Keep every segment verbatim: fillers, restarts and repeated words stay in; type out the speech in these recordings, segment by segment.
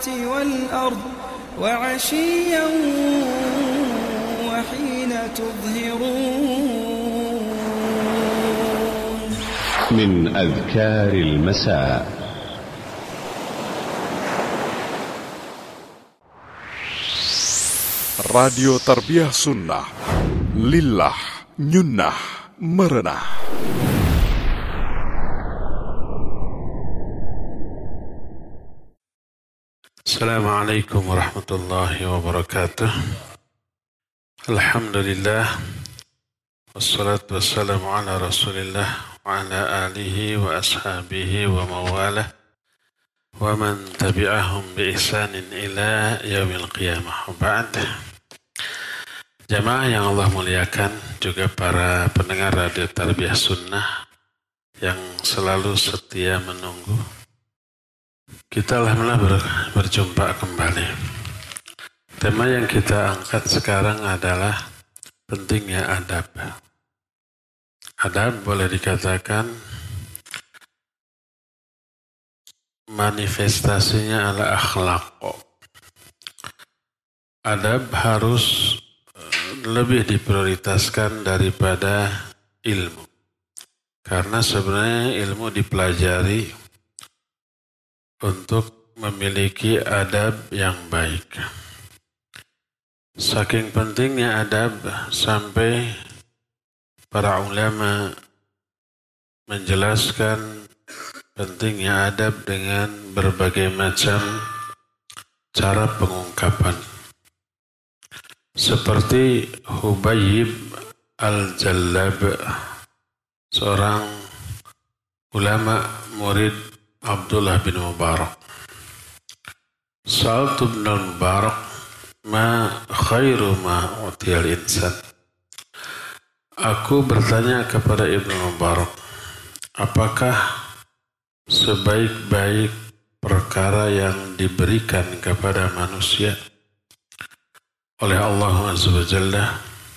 السماوات والأرض وعشيا وحين تظهرون. من أذكار المساء. Radio Tarbiyah Sunnah, Lillah, Nyunnah, Merenah. Assalamualaikum warahmatullahi wabarakatuh. Alhamdulillah, wassalatu wassalamu ala rasulillah wa ala alihi wa ashabihi wa mawalah wa man tabi'ahum bi ihsanin ila yaumil qiyamah. Ba'd. Jamaah yang Allah muliakan, juga para pendengar Radio Tarbiyah Sunnah yang selalu setia menunggu, kita alhamdulillah ber, berjumpa kembali. Tema yang kita angkat sekarang adalah pentingnya adab. Adab boleh dikatakan manifestasinya adalah akhlak. Adab harus lebih diprioritaskan daripada ilmu. Karena sebenarnya ilmu dipelajari untuk memiliki adab yang baik. Saking pentingnya adab sampai para ulama menjelaskan pentingnya adab dengan berbagai macam cara pengungkapan. Seperti Hubayib Al-Jallab, seorang ulama murid Abdullah bin Mubarak. Sa'altu bin Mubarak, ma khairu ma utiyal insan. Aku bertanya kepada Ibnu Mubarak, apakah sebaik-baik perkara yang diberikan kepada manusia oleh Allah Azza wa Jalla?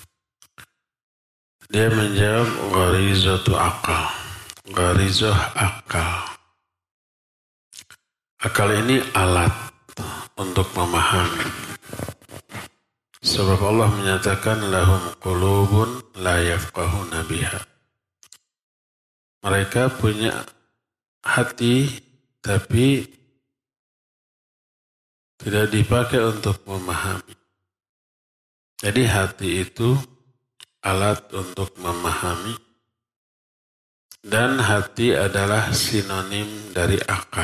Dia menjawab, gharizatu akal. Gharizah akal. Akal ini alat untuk memahami. Sebab Allah menyatakan lahum qulubun la yafqahuna biha. Mereka punya hati tapi tidak dipakai untuk memahami. Jadi hati itu alat untuk memahami, dan hati adalah sinonim dari akal.